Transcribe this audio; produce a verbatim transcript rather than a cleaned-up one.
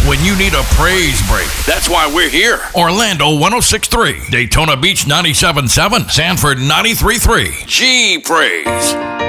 when you need a praise break. That's why we're here. Orlando one oh six point three, Daytona Beach ninety-seven point seven, Sanford ninety-three point three. G Praise.